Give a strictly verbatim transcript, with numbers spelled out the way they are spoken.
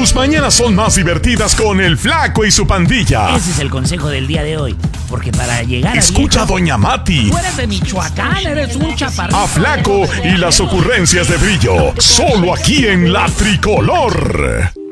Tus mañanas son más divertidas con el Flaco y su pandilla. Ese es el consejo del día de hoy. Porque para llegar Escucha a a Doña Mati. Tú eres de Michoacán, eres un chaparrito. A Flaco y las ocurrencias de Brillo. Solo aquí en La Tricolor.